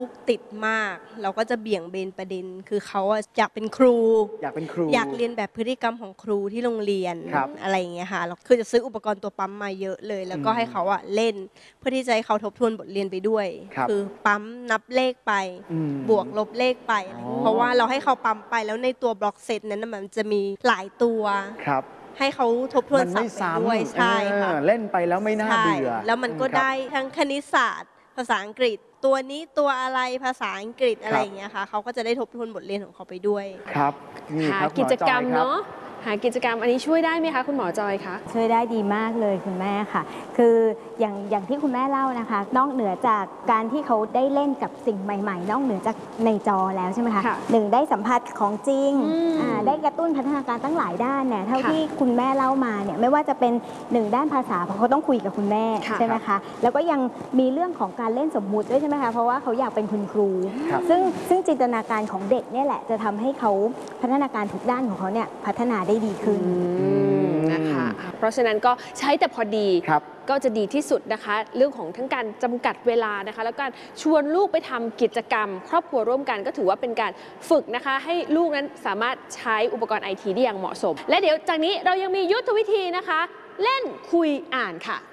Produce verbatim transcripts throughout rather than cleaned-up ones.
ติดมากเราก็จะเบี่ยงเบนประเด็นคือเขาอะอยากเป็นครูอยากเป็นครูอยากเรียนแบบพฤติกรรมของครูที่โรงเรียนครับอะไรอย่างเงี้ยค่ะเราคือจะซื้ออุปกรณ์ตัวปั๊มมาเยอะเลย แล้วก็อืมให้เขาอะเล่นเพื่อที่จะให้เขาทบทวนบทเรียนไปด้วยครับคือปั๊มนับเลขไปอืมบวกลบเลขไปอะไรอ๋อเพราะว่าเราให้เขาปั๊มไปแล้วในตัวบล็อกเซตนั้นน่ะมันจะมีหลายตัวครับให้เขาทบทวนมันศัพไม่ท์ไปซ้ด้วยำใช่ค่ะเออเล่นไปแล้วไม่น่าใช่เบื่อแล้วมันก็อืครับได้ทั้งคณิตศาสตร์ ภาษาอังกฤษ ตัวนี้ตัวอะไรภาษาอังกฤษอะไรอย่างเงี้ยค่ะเขาก็จะได้ทบทวนบทเรียนของเขาไปด้วยครับนี่หาครับกิจกรรมหอจอยคบเนาะหากิจกรรมอันนี้ช่วยได้ไหมคะคุณหมอจอยคะช่วยได้ดีมากเลยคุณแม่ค่ะ คืออย่างอย่างที่คุณแม่เล่านะคะ นอกเหนือจากการที่เขาได้เล่นกับสิ่งใหม่ๆ นอกเหนือจากในจอแล้วใช่ไหมคะค่ะหนึ่งได้สัมผัสของจริงอืมอ่าได้กระตุ้นพัฒนาการตั้งหลายด้านเนี่ยเท่าค่ะที่คุณแม่เล่ามาเนี่ยไม่ว่าจะเป็นหนึ่งด้านภาษาเพราะเขาต้องคุยกับคุณแม่ค่ะใช่ไหมคะแล้วก็ยังมีเรื่องของการเล่นสมมุติด้วยใช่ไหมคะเพราะว่าเขาอยากเป็นคุณครูครับซึ่งซึ่งจินตนาการของเด็กเนี่ยแหละจะทำให้เขาพัฒนาการทุกด้านของเขาเนี่ยพัฒนาได้ดีขึ้นอืมนะคะอ่ะเพราะฉะนั้นก็ใช้แต่พอดีครับก็จะดีที่สุดนะคะ เรื่องของทั้งการจำกัดเวลานะคะ แล้วการชวนลูกไปทำกิจกรรม ครอบครัวร่วมกันก็ถือว่าเป็นการฝึกนะคะ ให้ลูกนั้นสามารถใช้อุปกรณ์ไอทีได้อย่างเหมาะสม และเดี๋ยวจากนี้เรายังมียุทธวิธีนะคะ เล่นคุยอ่านค่ะ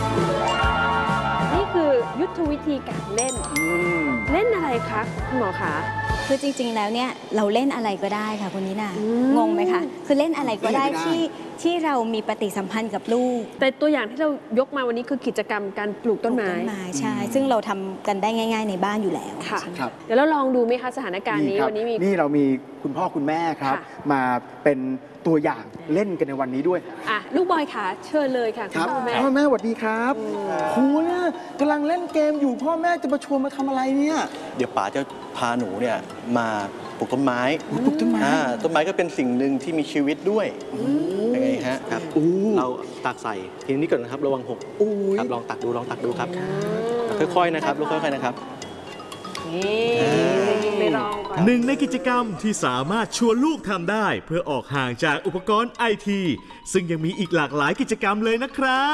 นี่คือยุทธวิธีการเล่นอืมเล่นอะไรคะคุณหมอคะคือจริงๆ แล้วเนี่ยเราเล่นอะไรก็ได้ค่ะคุณนิน่าอืมงงไหมคะ คือเล่นอะไรก็ได้เล่นอะไรก็ได้ที่ที่เรามีปฏิสัมพันธ์กับลูกแต่ตัวอย่างที่เรายกมาวันนี้คือกิจกรรมการปลูกต้นไม้ปลูกใช่ ซึ่งเราทำกันได้ง่าย ๆ ในบ้านอยู่แล้วค่ะครับเดี๋ยวเราลองดูไหมคะสถานการณ์นี้ครับวันนี้มีนี่เรามีคุณพ่อคุณแม่ครับค่ะมาเป็นตัวอย่างเล่นกันในวันนี้ด้วยอ่ะลูกบอยค่ะเชิญเลยค่ะคุณพ่อแม่พ่อแม่สวัสดีครับโหเนี่ยกำลังเล่นเกมอยู่พ่อแม่จะมาชวนมาทำอะไรเนี่ยเดี๋ยวป๋าจะพาหนูเนี่ยมาปลูกต้นไม้ปลูกต้นไม้อ่าต้นไม้ก็เป็นสิ่งหนึ่งที่มีชีวิตด้วยยังไงฮะครับโอ้เราตักใส่ทีนี้ก่อนนะครับระวังหกโอ้ยครับลองตักดูลองตักดูครับค่อยๆนะครับลูกค่อยๆนะครับนี่ไปลองก่อนหนึ่งในกิจกรรมที่สามารถชวนลูกทำได้ เพื่อออกห่างจากอุปกรณ์ไอทีซึ่งยังมีอีกหลากหลายกิจกรรมเลยนะครับ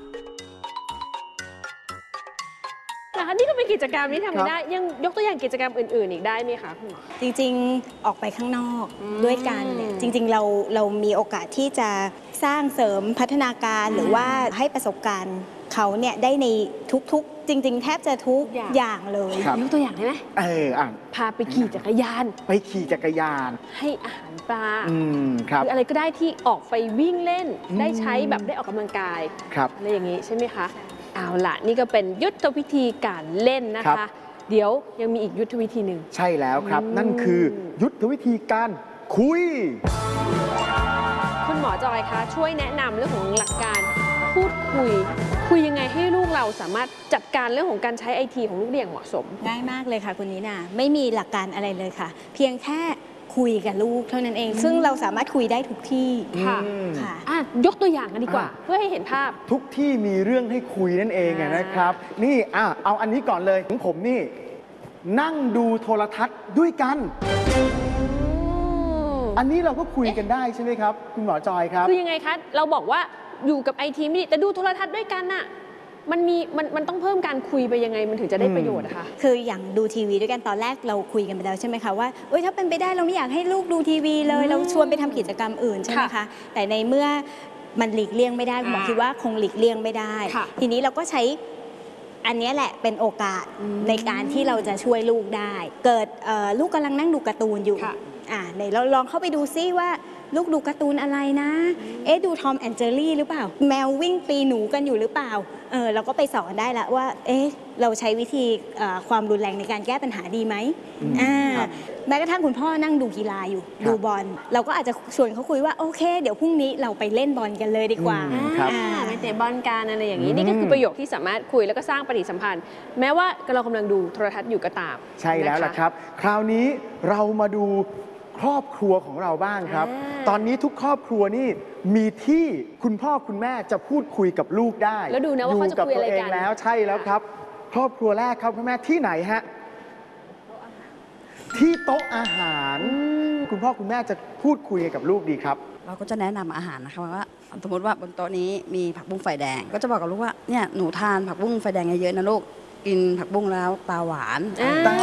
นะคะนี่ก็เป็นกิจกรรมที่ทำกันได้ ยังยกตัวอย่างกิจกรรมอื่น ๆ อีกได้ไหมคะคุณหมอจริงๆ ออกไปข้างนอกอืมด้วยกันเนี่ยจริงๆ เราเรามีโอกาสที่จะสร้างเสริมพัฒนาการหรือว่าให้ประสบการณ์เขาเนี่ยได้ในทุกๆ จริง ๆ แทบจะทุกอย่างเลยครับยกตัวอย่างได้ไหมเอออ่ะพาไปขี่จักรยานไปขี่จักรยานให้อาหารปลาอืมครับหรืออะไรก็ได้ที่ออกไปวิ่งเล่นอืมได้ใช้แบบได้ออกกำลังกายครับอะไรอย่างนี้ใช่ไหมคะ เอาล่ะ นี่ก็เป็นยุทธวิธีการเล่นนะครัคะบเดี๋ยวยังมีอีกยุทธวิธีหนึ่งใช่แล้วครับอืมนั่นคือยุทธวิธีการคุยคุณหมอจอยคะช่วยแนะนำเรื่องของหลักการพูดคุย คุยยังไงให้ลูกเราสามารถจัดการเรื่องของการใช้ไอทีของลูกได้อย่างเหมาะสมง่ายมากเลยค่ะคุณนิน่าไม่มีหลักการอะไรเลยค่ะ เพียงแค่คุยกับลูกเท่านั้นเอง ซึ่งเราสามารถคุยได้ทุกที่ค่ะอืมค่ะอ่ะ ยกตัวอย่างกันดีกว่าอ่ะเพื่อให้เห็นภาพทุกที่มีเรื่องให้คุยนั่นเองอะอ่านนะครับ นี่อ่ะเอาอันนี้ก่อนเลยของผมนี่ นั่งดูโทรทัศน์ด้วยกัน อันนี้เราก็คุยกันได้ใช่ไหมครับ คุณหมอจอยครับคือยังไงคะ เราบอกว่าอยู่กับไอทีไม่ดีแต่ดูโทรทัศน์ด้วยกันน่ะ มันมีมันมันต้องเพิ่มการคุยไปยังไงมันถึงจะได้ประโยชน์อะคะคืออย่างดูทีวีด้วยกันตอนแรกเราคุยกันไปแล้วใช่ไหมคะว่าเอ้ยถ้าเป็นไปได้เราไม่อยากให้ลูกดูทีวีเลยอืมเราชวนไปทำกิจกรรมอื่นใช่ไหมค่ะคะแต่ในเมื่อมันหลีกเลี่ยงไม่ได้คุณหมออ่าคิดว่าคงหลีกเลี่ยงไม่ได้ค่ะทีนี้เราก็ใช้อันเนี้ยแหละเป็นโอกาสอืมในการที่เราจะช่วยลูกได้ เกิดเอ่อลูกกำลังนั่งดูการ์ตูนอยู่ค่ะอ่าไหนเราลองเข้าไปดูซิว่าลูกดูการ์ตูนอะไรนะ เอ๊ะดูทอมแอนเจอรี่หรือเปล่า แมววิ่งปีหนูกันอยู่หรือเปล่า เออเราก็ไปสอนได้ละว่า เอ๊ะเราใช้วิธีเอ่อความรุนแรงในการแก้ปัญหาดีไหมอืมอ่าครับแม้กระทั่งคุณพ่อนั่งดูกีฬาอยู่ครับดูบอลเราก็อาจจะชวนเขาคุยว่าโอเค เดี๋ยวพรุ่งนี้เราไปเล่นบอลกันเลยดีกว่าอืม ครับอ่าไปเตะบอลกันอะไรอย่างนี้อืมนี่ก็คือประโยคที่สามารถคุยแล้วก็สร้างปฏิสัมพันธ์ แม้ว่าเรากำลังดูโทรทัศน์อยู่ก็ตามใช่แล้วล่ะนครับ คราวนี้เรามาดูครอบครัวของเราบ้างครับอ่าตอนนี้ทุกครอบครัวนี่มีที่คุณพ่อคุณแม่จะพูดคุยกับลูกได้แล้วดูนะว่าเขาจะกับคุยตัอะไรวเอกังนแล้วใช่แล้วครับ ครอบครัวแรกครับคุณแม่ที่ไหนฮะที่โต๊ะอาหาร คุณพ่อคุณแม่จะพูดคุยกับลูกดีครับเราก็จะแนะนำอาหารนะคะว่าสมมติว่าบนโต๊ะนี้มีผักบุ้งไฟแดง ก็จะบอกกับลูกว่าเนี่ยหนูทานผักบุ้งไฟแดงเยอะๆนะลูกกินผักบุ้งแล้วตาหวานอ่า